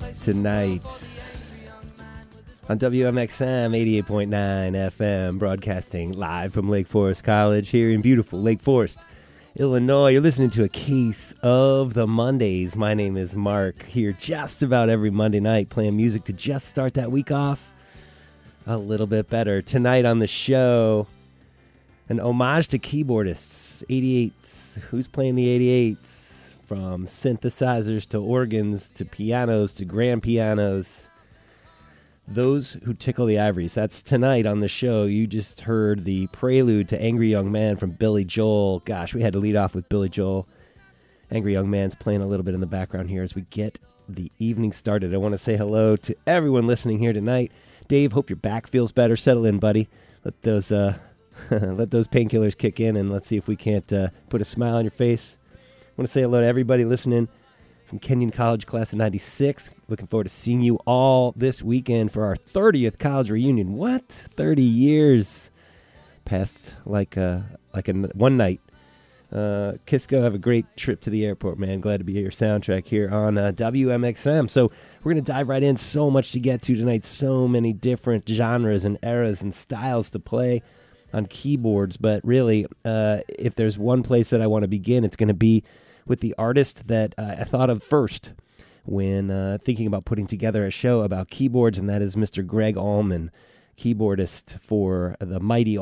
tonight on WMXM 88.9 FM, broadcasting live from Lake Forest College here in beautiful Lake Forest, Illinois. You're listening to A Case of the Mondays. My name is Mark, here just about every Monday night playing music to just start that week off a little bit better. Tonight on the show, an homage to keyboardists, 88s. Who's playing the 88s? From synthesizers to organs to pianos to grand pianos. Those who tickle the ivories. That's tonight on the show. You just heard the prelude to Angry Young Man from Billy Joel. Gosh, we had to lead off with Billy Joel. Angry Young Man's playing a little bit in the background here as we get the evening started. I want to say hello to everyone listening here tonight. Dave, hope your back feels better. Settle in, buddy. Let those let those painkillers kick in, and let's see if we can't put a smile on your face. I want to say hello to everybody listening from Kenyon College class of 96. Looking forward to seeing you all this weekend for our 30th college reunion. What? 30 years passed like one night. Kisco, have a great trip to the airport, man. Glad to be your soundtrack here on WMXM. So we're going to dive right in. So much to get to tonight. So many different genres and eras and styles to play on keyboards. But really, if there's one place that I want to begin, it's going to be with the artist that I thought of first when thinking about putting together a show about keyboards, and that is Mr. Gregg Allman, keyboardist for the mighty